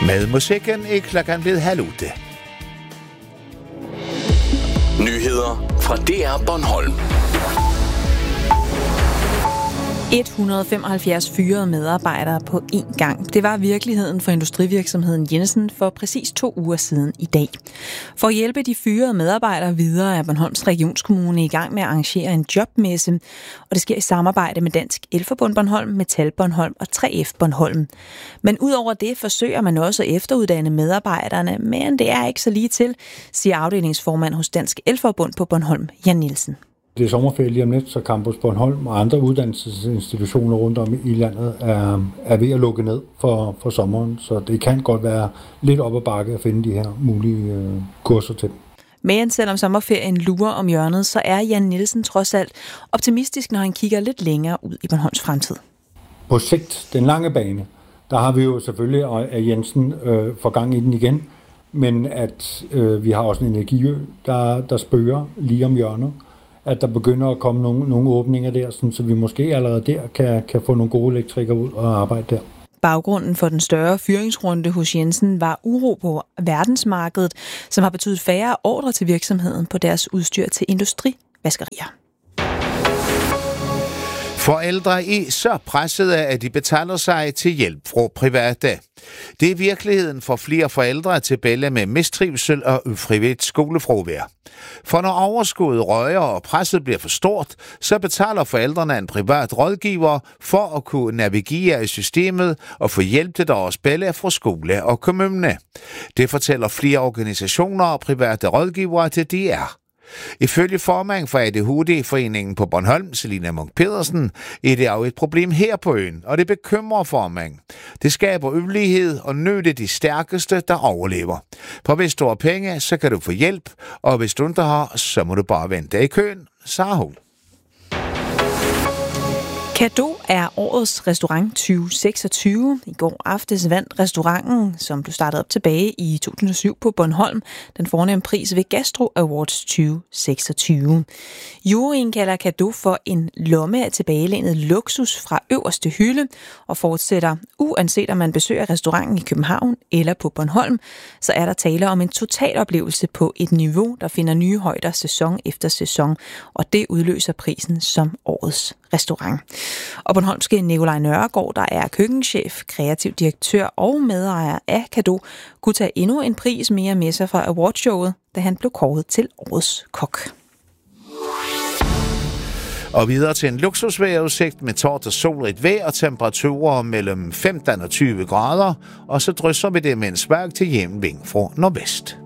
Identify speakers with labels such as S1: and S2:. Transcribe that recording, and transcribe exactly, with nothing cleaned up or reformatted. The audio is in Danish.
S1: Med musikken er klokken blevet halv otte.
S2: Nyheder fra D R Bornholm.
S3: et hundrede og femoghalvfjerds fyrede medarbejdere på én gang. Det var virkeligheden for industrivirksomheden Jensen for præcis to uger siden i dag. For at hjælpe de fyrede medarbejdere videre er Bornholms Regionskommune i gang med at arrangere en jobmesse, og det sker i samarbejde med Dansk Elforbund Bornholm, Metal Bornholm og tre F Bornholm. Men udover det forsøger man også at efteruddanne medarbejderne, men det er ikke så lige til, siger afdelingsformand hos Dansk Elforbund på Bornholm, Jan Nielsen.
S4: Det er sommerferie lige om lidt, så Campus Bornholm og andre uddannelsesinstitutioner rundt om i landet er, er ved at lukke ned for, for sommeren, så det kan godt være lidt op ad bakke at finde de her mulige øh, kurser til.
S3: Men selvom sommerferien lurer om hjørnet, så er Jan Nielsen trods alt optimistisk, når han kigger lidt længere ud i Bornholms fremtid.
S4: På sigt, den lange bane, der har vi jo selvfølgelig af Jensen øh, for gang i den igen, men at øh, vi har også en energiø, der, der spørger lige om hjørnet. At der begynder at komme nogle, nogle åbninger der, sådan, så vi måske allerede der kan, kan få nogle gode elektrikere ud og arbejde der.
S3: Baggrunden for den større fyringsrunde hos Jensen var uro på verdensmarkedet, som har betydet færre ordre til virksomheden på deres udstyr til industrivaskerier.
S1: Forældre er så pressede, at de betaler sig til hjælp fra private. Det er virkeligheden for flere forældre til bella med mistrivsel og ufrivilligt skolefravær. For når overskuddet røger og presset bliver for stort, så betaler forældrene en privat rådgiver for at kunne navigere i systemet og få hjælp til deres bella fra skole og kommune. Det fortæller flere organisationer og private rådgivere til D R. Ifølge formand for A D H D-foreningen på Bornholm, Selina Munk Pedersen, er det jo et problem her på øen, og det bekymrer formand. Det skaber ulighed og nødt de stærkeste, der overlever. For hvis du har penge, så kan du få hjælp, og hvis du ikke har, så må du bare vente i køen, sagde hun.
S3: Cadeau er årets restaurant tyve seksogtyve. I går aftes vandt restauranten, som blev startet op tilbage i to tusind og syv på Bornholm, den fornemme pris ved Gastro Awards tyve seksogtyve. Juryen kalder Cadeau for en lomme af tilbagelænet luksus fra øverste hylde og fortsætter, uanset om man besøger restauranten i København eller på Bornholm, så er der tale om en totaloplevelse på et niveau, der finder nye højder sæson efter sæson, og det udløser prisen som årets restaurant. Og bornholmske Nikolaj Nørregård, der er køkkenchef, kreativ direktør og medejer af Cadeau, kunne tage endnu en pris mere med sig fra awardshowet, da han blev kåret til årets kok.
S1: Og videre til en luksusvejrudsigt med tårt og solrigt vejr og temperaturer mellem femten og tyve grader, og så drysser vi det med en svag til jævn vind fra nordvest.